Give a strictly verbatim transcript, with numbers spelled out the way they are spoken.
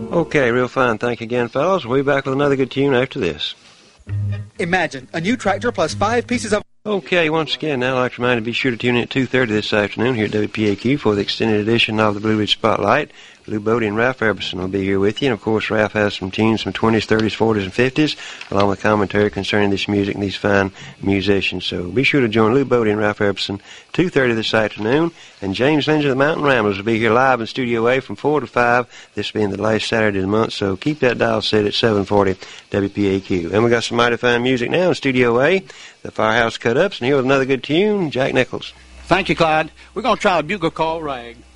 Okay, real fine. Thank you again, fellas. We'll be back with another good tune after this. Imagine a new tractor plus five pieces of... Okay, once again, now I'd like to remind you to be sure to tune in at two thirty this afternoon here at W P A Q for the extended edition of the Blue Ridge Spotlight. Lou Bodie and Ralph Everson will be here with you. And, of course, Ralph has some tunes from twenties, thirties, forties, and fifties, along with commentary concerning this music and these fine musicians. So be sure to join Lou Bodie and Ralph Everson two thirty this afternoon. And James Lynch of the Mountain Ramblers will be here live in Studio A from four to five, this being the last Saturday of the month. So keep that dial set at seven forty W P A Q. And we got some mighty fine music now in Studio A, the Firehouse Cut-Ups. And here with another good tune, Jack Nichols. Thank you, Clyde. We're going to try a bugle call rag.